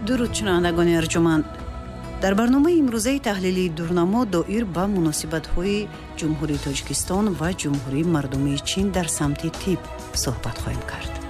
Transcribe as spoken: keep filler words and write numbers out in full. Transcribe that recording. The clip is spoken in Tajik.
дуруд шунавандагони арҷуманд. дар барномаи имрӯзаи таҳлили дурнамо доир ба муносибатҳои ҷумҳурии Тоҷикистон ва ҷумҳурии мардумии Чин дар самти тиб суҳбат хоҳем кард.